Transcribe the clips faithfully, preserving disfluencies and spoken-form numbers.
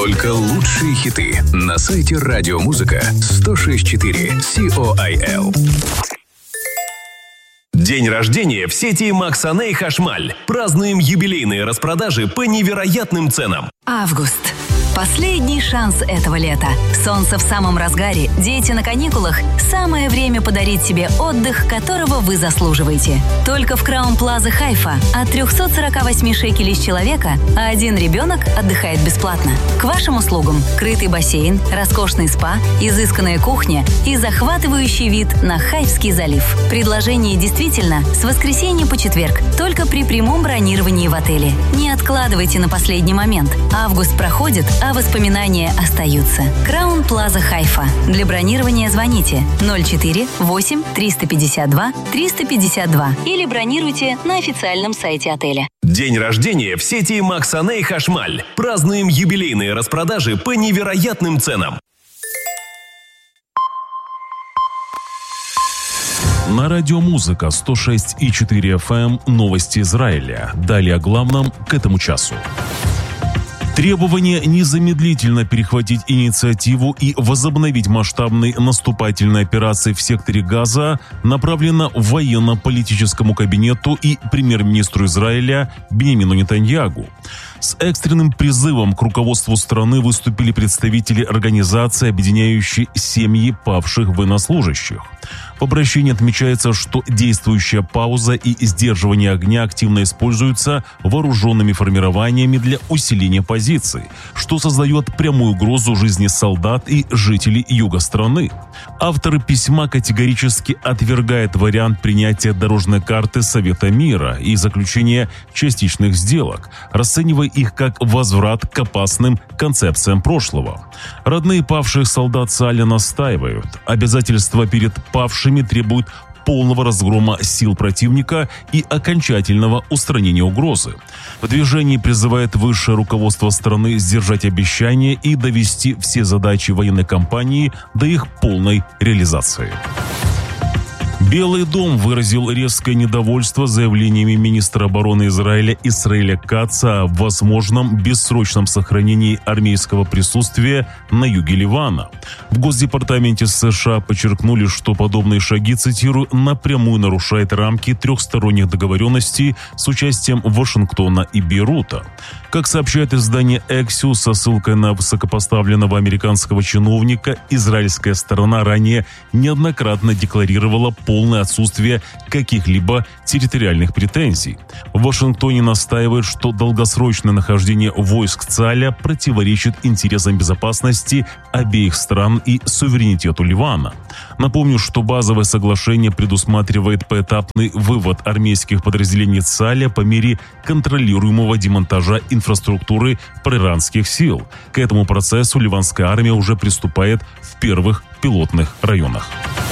Только лучшие хиты на сайте Радиомузыка сто шесть четыре Сиол. День рождения в сети Максаней Хашмаль. Празднуем юбилейные распродажи по невероятным ценам. Август. Последний шанс этого лета. Солнце в самом разгаре, дети на каникулах. Самое время подарить себе отдых, которого вы заслуживаете. Только в Краун Плаза Хайфа от триста сорок восемь шекелей с человека, а один ребенок отдыхает бесплатно. К вашим услугам крытый бассейн, роскошный спа, изысканная кухня и захватывающий вид на Хайфский залив. Предложение действительно с воскресенья по четверг, только при прямом бронировании в отеле. Не откладывайте на последний момент. Август проходит, а воспоминания остаются. Краун Плаза Хайфа. Для бронирования звоните ноль четыре восемь триста пятьдесят два триста пятьдесят два или бронируйте на официальном сайте отеля. День рождения в сети Максаней Хашмаль. Празднуем юбилейные распродажи по невероятным ценам. На Радиомузыка сто шесть и четыре эф эм новости Израиля. Далее о главном к этому часу. Требование незамедлительно перехватить инициативу и возобновить масштабные наступательные операции в секторе Газа направлено военно-политическому кабинету и премьер-министру Израиля Биньямину Нетаньяху. С экстренным призывом к руководству страны выступили представители организации, объединяющей семьи павших военнослужащих. В обращении отмечается, что действующая пауза и сдерживание огня активно используются вооруженными формированиями для усиления позиций, что создает прямую угрозу жизни солдат и жителей юга страны. Авторы письма категорически отвергают вариант принятия дорожной карты Совета мира и заключения частичных сделок, расценивая их как возврат к опасным концепциям прошлого. Родные павших солдат Цаля настаивают. Обязательства перед павшими требуют полного разгрома сил противника и окончательного устранения угрозы. В движении призывает высшее руководство страны сдержать обещания и довести все задачи военной кампании до их полной реализации. Белый дом выразил резкое недовольство заявлениями министра обороны Израиля Исраэля Каца о возможном бессрочном сохранении армейского присутствия на юге Ливана. В Госдепартаменте США подчеркнули, что подобные шаги, цитирую, напрямую нарушают рамки трехсторонних договоренностей с участием Вашингтона и Бейрута. Как сообщает издание Axios со ссылкой на высокопоставленного американского чиновника, израильская сторона ранее неоднократно декларировала полное отсутствие каких-либо территориальных претензий. В Вашингтоне настаивают, что долгосрочное нахождение войск Цаля противоречит интересам безопасности обеих стран и суверенитету Ливана. Напомню, что базовое соглашение предусматривает поэтапный вывод армейских подразделений Цаля по мере контролируемого демонтажа инфраструктуры проиранских сил. К этому процессу ливанская армия уже приступает в первых пилотных районах.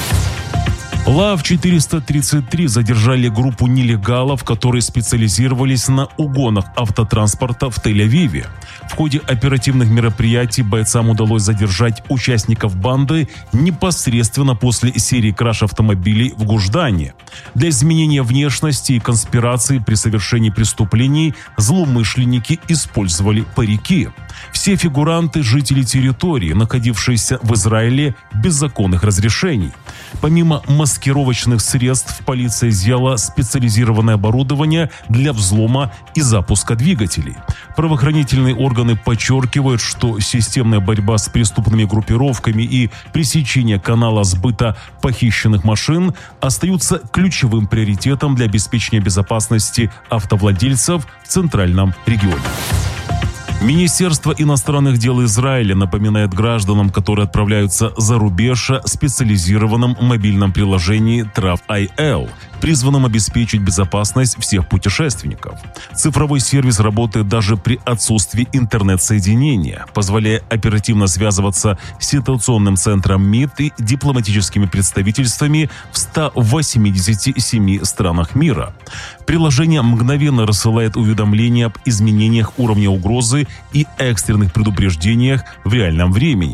Лав четыреста тридцать три задержали группу нелегалов, которые специализировались на угонах автотранспорта в Тель-Авиве. В ходе оперативных мероприятий бойцам удалось задержать участников банды непосредственно после серии краш автомобилей в Гуждане. Для изменения внешности и конспирации при совершении преступлений злоумышленники использовали парики. Все фигуранты – жители территории, находившиеся в Израиле без законных разрешений. Помимо маскировочных средств, полиция изъяла специализированное оборудование для взлома и запуска двигателей. Правоохранительные органы подчеркивают, что системная борьба с преступными группировками и пресечение канала сбыта похищенных машин остаются ключевым приоритетом для обеспечения безопасности автовладельцев в центральном регионе. Министерство иностранных дел Израиля напоминает гражданам, которые отправляются за рубеж, о специализированном мобильном приложении TravIL, призванном обеспечить безопасность всех путешественников. Цифровой сервис работает даже при отсутствии интернет-соединения, позволяя оперативно связываться с ситуационным центром МИД и дипломатическими представительствами в ста восьмидесяти семи странах мира. Приложение мгновенно рассылает уведомления об изменениях уровня угрозы и экстренных предупреждениях в реальном времени.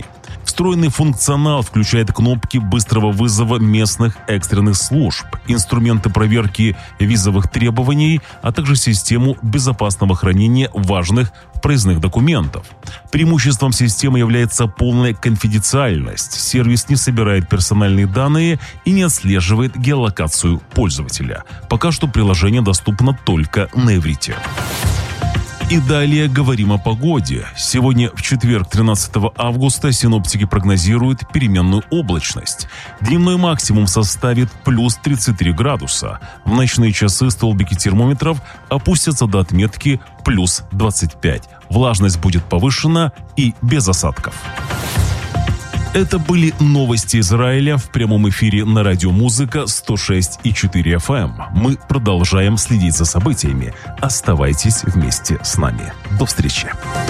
Встроенный функционал включает кнопки быстрого вызова местных экстренных служб, инструменты проверки визовых требований, а также систему безопасного хранения важных проездных документов. Преимуществом системы является полная конфиденциальность. Сервис не собирает персональные данные и не отслеживает геолокацию пользователя. Пока что приложение доступно только на иврите. И далее говорим о погоде. Сегодня, в четверг, тринадцатого августа, синоптики прогнозируют переменную облачность. Дневной максимум составит плюс тридцать три градуса. В ночные часы столбики термометров опустятся до отметки плюс двадцать пять. Влажность будет повышена и без осадков. Это были новости Израиля в прямом эфире на радио Музыка сто шесть и четыре эф эм. Мы продолжаем следить за событиями. Оставайтесь вместе с нами. До встречи.